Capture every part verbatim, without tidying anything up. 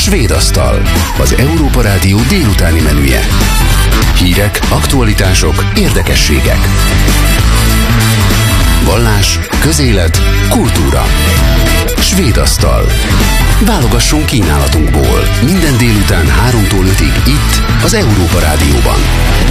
Svéd asztal, az Európa Rádió délutáni menüje. Hírek, aktualitások, érdekességek. Vallás, közélet, kultúra. Svéd asztal. Válogassunk kínálatunkból. Minden délután háromtól ötig itt, az Európa Rádióban.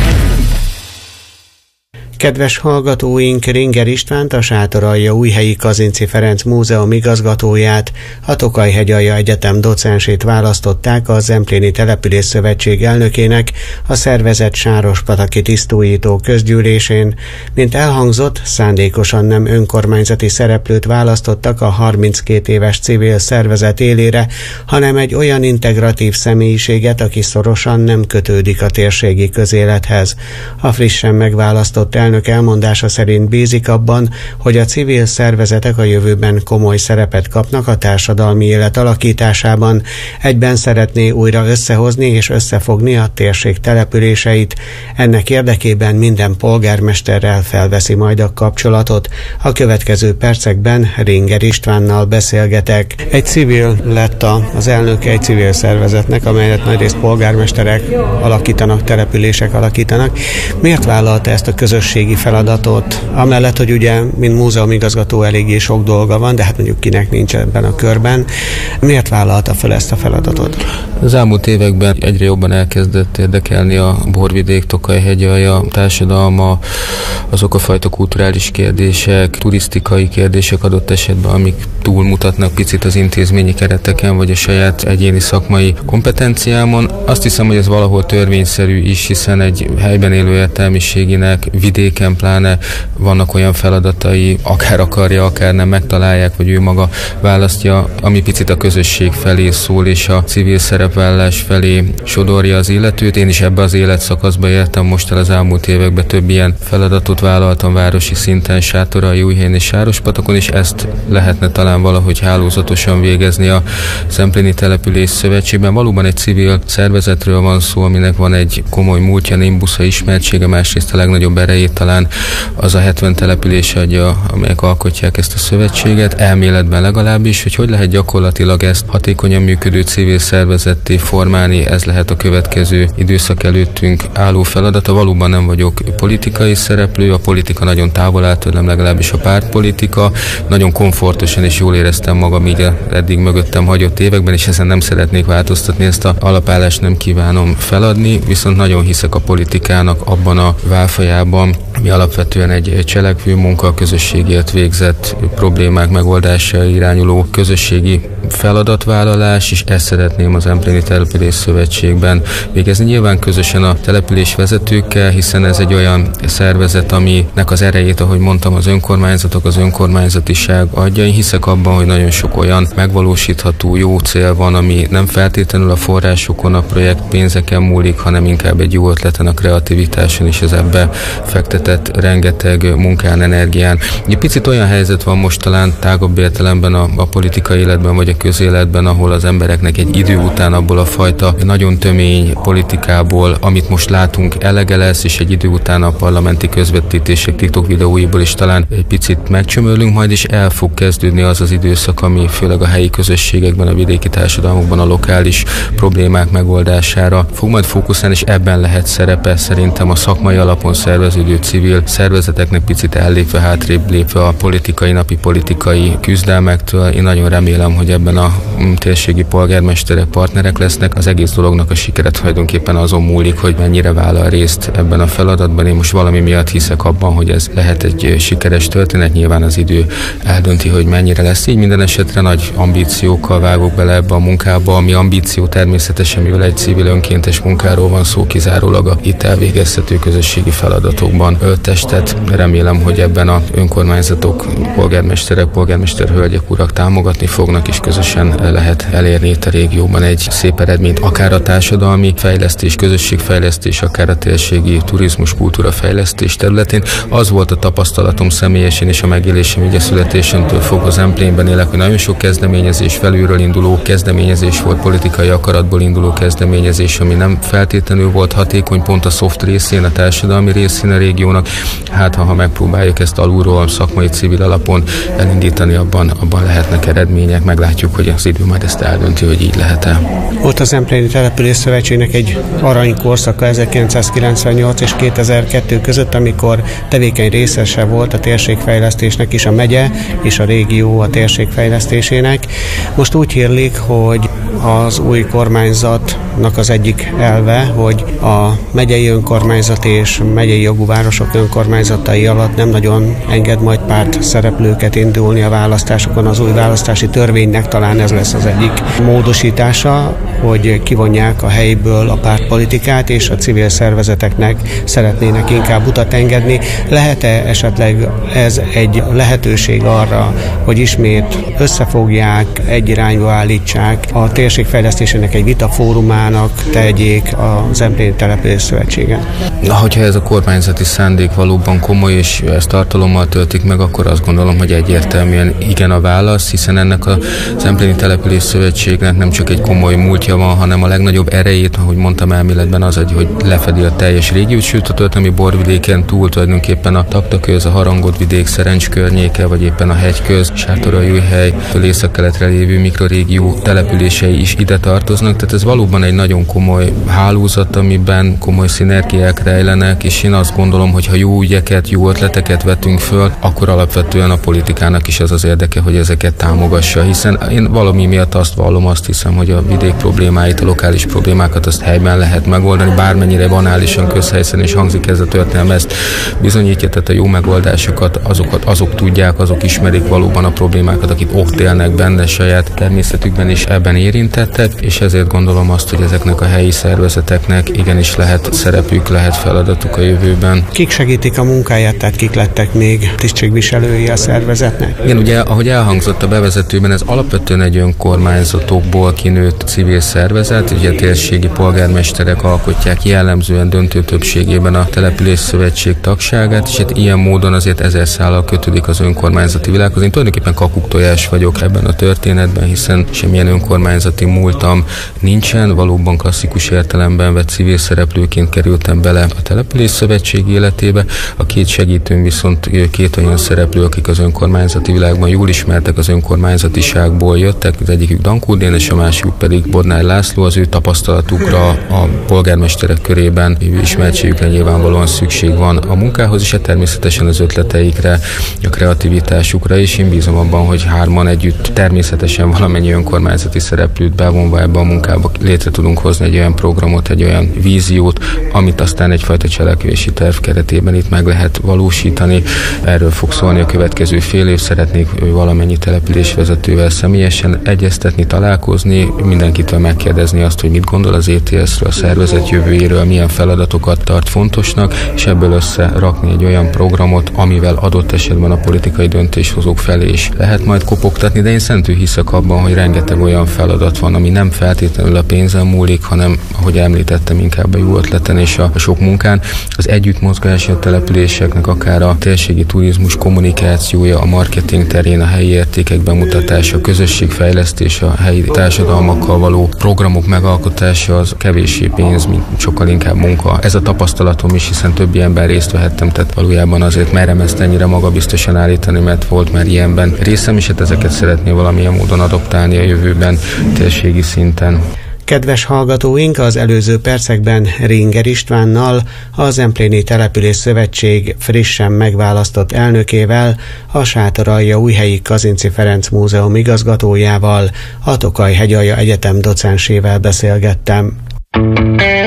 Kedves hallgatóink, Ringer Istvánt, a Sátoralja Újhelyi Kazinczy Ferenc Múzeum igazgatóját, a Tokaj-hegyalja Egyetem docensét választották a Zempléni Település Szövetség elnökének a szervezet Sárospataki Tisztújító közgyűlésén. Mint elhangzott, szándékosan nem önkormányzati szereplőt választottak a harminckét éves civil szervezet élére, hanem egy olyan integratív személyiséget, aki szorosan nem kötődik a térségi közélethez. A frissen megválasztott elnök elmondása szerint bízik abban, hogy a civil szervezetek a jövőben komoly szerepet kapnak a társadalmi élet alakításában. Egyben szeretné újra összehozni és összefogni a térség településeit. Ennek érdekében minden polgármesterrel felveszi majd a kapcsolatot. A következő percekben Ringer Istvánnal beszélgetek. Egy civil lett az elnöke egy civil szervezetnek, amelyet nagyrészt polgármesterek alakítanak, települések alakítanak. Miért vállalta ezt a közösségi feladatot? Amellett, hogy ugye, mint múzeumigazgató eléggé sok dolga van, de hát mondjuk kinek nincs ebben a körben. Miért vállalta fel ezt a feladatot? Az elmúlt években egyre jobban elkezdett érdekelni a borvidék, Tokaj-hegyalja társadalma, azok a fajta kulturális kérdések, turisztikai kérdések adott esetben, amik túlmutatnak picit az intézményi kereteken, vagy a saját egyéni szakmai kompetenciámon. Azt hiszem, hogy ez valahol törvényszerű is, hiszen egy helyben élő értelmiséginek vidéken pláne vannak olyan feladatai, akár akarja, akár nem megtalálják, vagy ő maga választja, ami picit a közösség felé szól, és a civil szerepvállás felé sodorja az illetőt. Én is ebbe az életszakaszba értem most el az elmúlt években, több ilyen feladatot vállaltam városi szinten, Sátoralja, Újhelyen és Sárospatakon, és ezt lehetne talán valahogy hálózatosan végezni a Zempléni Település Szövetségben. Valóban egy civil szervezetről van szó, aminek van egy komoly múltja, Nimbusza ismertsége, másrészt a legnagyobb erejét talán az a hetven település adja, amelyek alkotják ezt a szövetséget, elméletben legalábbis, hogy hogy lehet gyakorlatilag ezt hatékonyan működő civil szervezetté formálni, ez lehet a következő időszak előttünk álló feladata. Valóban nem vagyok politikai szereplő, a politika nagyon távol áll tőlem, legalábbis a pártpolitika. Nagyon komfortosan és jól éreztem magam így eddig mögöttem hagyott években, és ezen nem szeretnék változtatni, ezt a alapállást nem kívánom feladni, viszont nagyon hiszek a politikának abban a válfajában, ami alapvetően egy cselekvő munka, közösségért végzett problémák megoldására irányuló közösségi feladatvállalás, és ezt szeretném az Zempléni Település Szövetségben végezni. Nyilván közösen a település vezetőkkel, hiszen ez egy olyan szervezet, aminek az erejét, ahogy mondtam, az önkormányzatok, az önkormányzatiság adja. Én hiszek abban, hogy nagyon sok olyan megvalósítható jó cél van, ami nem feltétlenül a forrásokon, a projektpénzeken múlik, hanem inkább egy jó ötleten, a kreativitáson és az ebbe fektetett rengeteg munkán, energián. Egy picit olyan helyzet van most talán tágabb értelemben a, a politikai életben, vagy a közéletben, ahol az embereknek egy idő után abból a fajta nagyon tömény politikából, amit most látunk, elege lesz, és egy idő után a parlamenti közvetítések, TikTok videóiból is talán egy picit megcsömörlünk majd, és el fog kezdődni az az időszak, ami főleg a helyi közösségekben, a vidéki társadalmakban a lokális problémák megoldására fog majd fókuszálni, és ebben lehet szerepe szerintem a szakmai alapon szerveződő civil szervezeteknek picit ellépve, hátrébb lépve a politikai, napi politikai küzdelmektől. Én nagyon remélem, hogy ebben a térségi polgármesterek partnerek lesznek. Az egész dolognak a sikere tulajdonképpen azon múlik, hogy mennyire vállal részt ebben a feladatban. Én most valami miatt hiszek abban, hogy ez lehet egy sikeres történet. Nyilván az idő eldönti, hogy mennyire lesz így. Minden esetre nagy ambíciókkal vágok bele ebbe a munkába, ami ambíció természetesen, mivel egy civil önkéntes munkáról van szó, kizárólag a itt elvégezhető közösségi feladatokban öltestet. Remélem, hogy ebben a önkormányzatok, polgármesterek, polgármesterhölgyek, urak támogatni fognak, és közösen lehet elérni itt a régióban egy szép eredményt, akár a társadalmi fejlesztés, közösségfejlesztés, akár a térségi turizmus, kultúra fejlesztés területén. Az volt a tapasztalatom személyesen és a megélésem, ugye születésemtől fogva Zemplénben élek, hogy nagyon sok kezdeményezés, felülről induló kezdeményezés volt, politikai akaratból induló kezdeményezés, ami nem feltétlenül volt hatékony, pont a soft részén, a társadalmi részén a régiónak. Hát ha, ha megpróbáljuk ezt alulról, szakmai, civil alapon elindítani, abban, abban lehetnek eredmények. Meglátjuk, hogy az idő majd ezt eldönti, hogy így lehet-e. Volt az Zempléni Település Szövetségnek egy aranykorszaka ezerkilencszázkilencvennyolc és kétezer-kettő között, amikor tevékeny részese volt a térségfejlesztésnek is a megye és a régió a térség fejlesztésének. Most úgy hírlik, hogy az új kormányzatnak az egyik elve, hogy a megyei önkormányzat és megyei jogú városok önkormányzatai alatt nem nagyon enged majd párt szereplőket indulni a választásokon. Az új választási törvénynek talán ez lesz az egyik módosítása, hogy kivonják a helyből a pártpolitikát, és a civil szervezeteknek szeretnének inkább utat engedni. Lehet-e esetleg ez egy lehetőség arra, hogy ismét összefogják, egy irányba állítsák, a térségfejlesztésének egy vitafórumának tegyék a Zempléni Település Szövetségen? Hogyha ez a kormányzati szándék valóban komoly, és ezt tartalommal töltik meg, akkor azt gondolom, hogy egyértelműen igen a válasz, hiszen ennek a Zempléni Település Szövetségnek nem csak egy komoly múltja van, hanem a legnagyobb erejét, ahogy mondtam elméletben, az, hogy lefedi a teljes régiót, sőt a történelmi borvidéken túl tulajdonképpen a Taktaköz, a Harangodvidék, Szerencs környéke, vagy éppen a Hegyköz, Sátoraljaújhely, észak-keletre lévő mikrorégió települései is ide tartoznak, tehát ez valóban egy nagyon komoly hálózat, amiben komoly szinergiák rejlenek, és én azt gondolom, hogy ha jó ügyeket, jó ötleteket vetünk föl, akkor alapvetően a politikának is az az érdeke, hogy ezeket támogassa, hiszen én valami miatt azt vallom, azt hiszem, hogy a vidék problémáit, a lokális problémákat azt helyben lehet megoldani, bármennyire banálisan, közhelyszerűen is hangzik ez a történelem, ezt bizonyítja, tehát a jó megoldásokat azokat, azok tudják, azok ismerik valóban a problémákat, akik ott élnek benne, saját természetükben is ebben érintettek, és ezért gondolom azt, hogy ezeknek a helyi szervezeteknek igenis lehet szerepük, lehet feladatuk a jövőben. Kik segítik a munkáját, tehát kik lettek még tisztségviselői a szervezetnek? Igen, ugye, ahogy elhangzott a bevezetőben, ez alapvetően egy önkormányzatokból kinőtt civil szervezet, ugye a térségi polgármesterek alkotják jellemzően döntő többségében a Település Szövetség tagságát, és hát ilyen módon azért ezer szállal kötődik az önkormányzati világhoz. Én tulajdonképpen kakuktojás vagyok ebben a történetben, hiszen semmilyen önkormányzati múltam nincsen, valóban klasszikus értelemben vett civil szereplőként kerültem bele a Település Szövetség életébe. A két segítőm viszont két olyan szereplő, akik az önkormányzati világban jól ismertek, az önkormányzatiságból jöttek, az egyikük Dankó Dénes, a másikuk pedig Bodnár László. Az ő tapasztalatukra a polgármesterek körében ismertségükre nyilvánvalóan szükség van a munkához, és természetesen az ötleteikre, a kreativitásukra is. Én bízom abban, hogy hárman együtt természetesen valamennyi önkormányzati szereplőt bevonva ebbe a munkába létre tudunk hozni egy olyan programot, egy olyan víziót, amit aztán egyfajta cselekvési terv keretében itt meg lehet valósítani. Erről fog szólni a következő fél év. Szeretnék valamennyi településvezetővel személyesen egyeztetni, találkozni, mindenkitől megkérdezni azt, hogy mit gondol az é té es-ről, a szervezet jövőjéről, milyen feladatokat tart fontosnak, és ebből összerakni egy olyan programot, amivel adott esetben a politikai döntéshozók felé is lehet majd kopogtatni, de én szentül hiszek abban, hogy rengeteg olyan feladat van, ami nem feltétlenül a pénzen múlik, hanem, ahogy említettem, inkább a jó ötleten és a sok munkán. Az együttmozgási a településeknek, akár a térségi turizmus kommunikációja, a marketing terén, a helyi értékek bemutatása, a közösségfejlesztés, a helyi társadalmakkal való programok megalkotása, az kevéssé pénz, mint sokkal inkább munka. Ez a tapasztalatom is, hiszen többi ember részt vehettem, tehát valójában azért merem ezt ennyire magabiztosan állítani, mert volt már ilyenben részem, és hát ezeket szeretné valamilyen módon adoptálni a jövőben térségi szinten. Kedves hallgatóink, az előző percekben Ringer Istvánnal, a Zempléni Település Szövetség frissen megválasztott elnökével, a Sátoraljaújhelyi Kazinczy Ferenc Múzeum igazgatójával, a Tokaj-Hegyalja Egyetem docensével beszélgettem.